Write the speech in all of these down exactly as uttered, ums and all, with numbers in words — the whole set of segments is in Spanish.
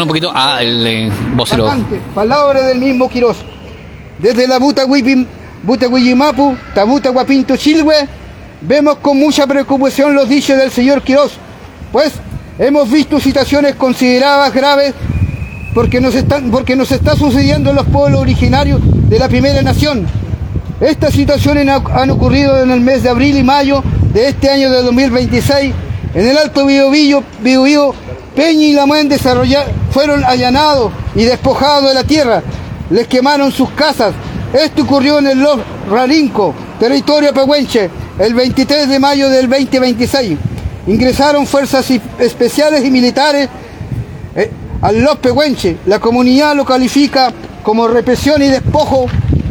Un poquito a el eh, vocero. Bastante. Palabra del mismo Quirós. Desde la Buta Huillimapu, Tabuta Guapinto Chilhue, vemos con mucha preocupación los dichos del señor Quirós, pues hemos visto situaciones consideradas graves porque nos, están, porque nos está sucediendo en los pueblos originarios de la primera nación. Estas situaciones han ocurrido en el mes de abril y mayo de este año de dos mil veintiséis. En el Alto Biobío, Biobío, Peña y Lamuen fueron allanados y despojados de la tierra. Les quemaron sus casas. Esto ocurrió en el Los Rarinco, territorio pehuenche, el veintitrés de mayo del dos mil veintiséis. Ingresaron fuerzas especiales y militares eh, al Los Pehuenche. La comunidad lo califica como represión y despojo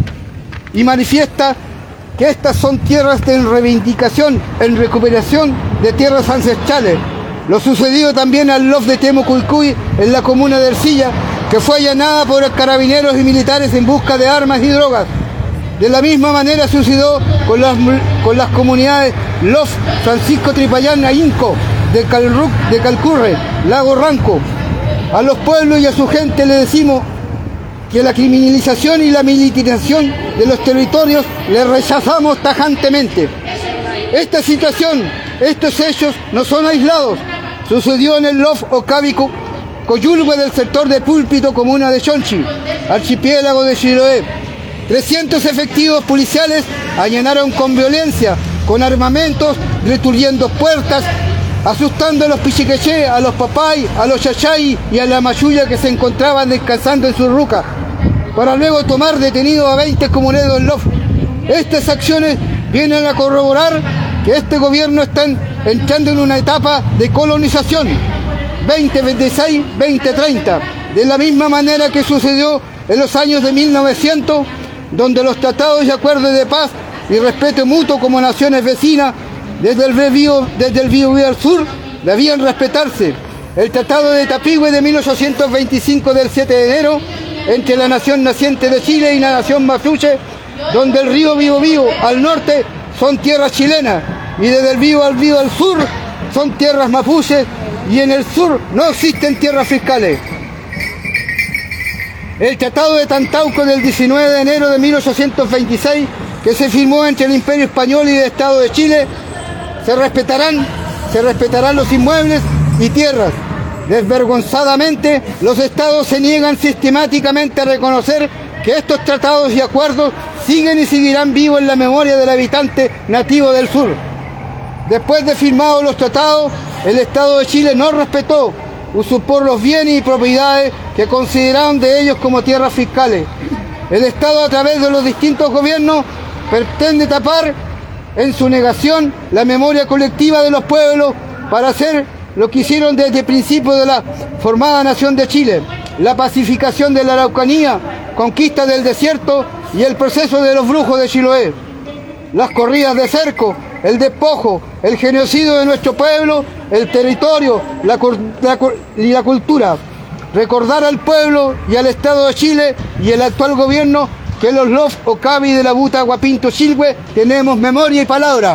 y manifiesta que estas son tierras de reivindicación, en recuperación de tierras ancestrales. Lo sucedido también al Lof de Temucuicui, en la comuna de Ercilla, que fue allanada por carabineros y militares en busca de armas y drogas. De la misma manera sucedió con las, con las comunidades Lof Francisco Tripayán Inco, de, Calruc, de Calcurre, Lago Ranco. A los pueblos y a su gente le decimos que la criminalización y la militarización de los territorios le rechazamos tajantemente. Esta situación, estos hechos no son aislados. Sucedió en el Lof Ocábico Coyulhue del sector de Púlpito, comuna de Chonchi, archipiélago de Chiloé. trescientos efectivos policiales allanaron con violencia, con armamentos, destruyendo puertas, asustando a los pichiqueché, a los papay, a los chachay y a la mayulla que se encontraban descansando en su ruca, para luego tomar detenidos a veinte comuneros del Lof. Estas acciones vienen a corroborar que este gobierno está entrando en una etapa de colonización veinte veintiséis veinte treinta, de la misma manera que sucedió en los años de mil novecientos, donde los tratados y acuerdos de paz y respeto mutuo como naciones vecinas desde el Biobío, desde el Biobío al sur debían respetarse. El Tratado de Tapigüe de mil ochocientos veinticinco del siete de enero entre la nación naciente de Chile y la nación mapuche, donde el río Biobío al norte son tierras chilenas y desde el Bío al Bío al sur son tierras mapuches, y en el sur no existen tierras fiscales. El Tratado de Tantauco del diecinueve de enero de mil ochocientos veintiséis, que se firmó entre el Imperio Español y el Estado de Chile, se respetarán, se respetarán los inmuebles y tierras. Desvergonzadamente, los estados se niegan sistemáticamente a reconocer que estos tratados y acuerdos siguen y seguirán vivos en la memoria del habitante nativo del sur. Después de firmados los tratados, el Estado de Chile no respetó, usurpó los bienes y propiedades que consideraron de ellos como tierras fiscales. El Estado, a través de los distintos gobiernos, pretende tapar en su negación la memoria colectiva de los pueblos para hacer lo que hicieron desde el principio de la formada nación de Chile: la pacificación de la Araucanía, conquista del desierto y el proceso de los brujos de Chiloé. Las corridas de cerco, el despojo, el genocidio de nuestro pueblo, el territorio la, la, y la cultura. Recordar al pueblo y al Estado de Chile y el actual gobierno que los Lof Ocabi de la Buta Guapinto Chilhue tenemos memoria y palabra.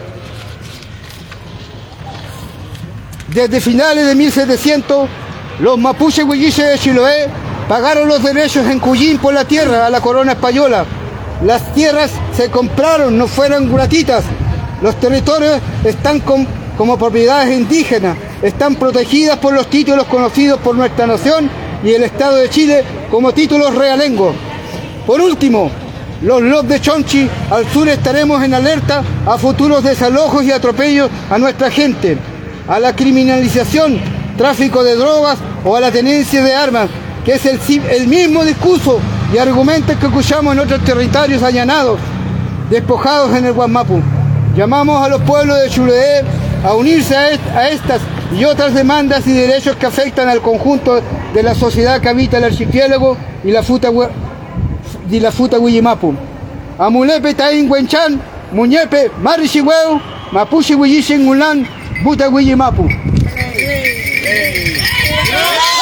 Desde finales de mil setecientos, los mapuches huilliches de Chiloé pagaron los derechos en Cuyín por la tierra a la corona española. Las tierras se compraron, no fueron gratuitas. Los territorios están con, como propiedades indígenas, están protegidas por los títulos conocidos por nuestra nación y el Estado de Chile como títulos realengos. Por último, los Lof de Chonchi al sur estaremos en alerta a futuros desalojos y atropellos a nuestra gente, a la criminalización, tráfico de drogas o a la tenencia de armas, que es el, el mismo discurso y argumentos que escuchamos en otros territorios allanados, despojados en el Guamapu. Llamamos a los pueblos de Chiloé a unirse a, est a estas y otras demandas y derechos que afectan al conjunto de la sociedad que habita el archipiélago y la Futa, y la Futa Huillimapu. Amulepe Taín Huenchan, Muñepe, Marichihueu, Mapuche Huillichin Mulan, Buta Huillimapu. Hey, hey, hey.